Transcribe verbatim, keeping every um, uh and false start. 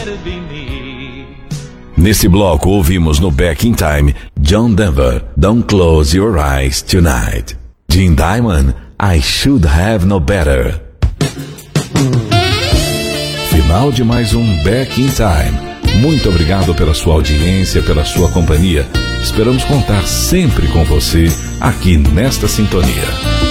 Nesse bloco ouvimos no Back in Time John Denver, Don't Close Your Eyes Tonight. Jim Diamond, I Should Have Known Better. Final de mais um Back in Time. Muito obrigado pela sua audiência, pela sua companhia. Esperamos contar sempre com você aqui nesta sintonia.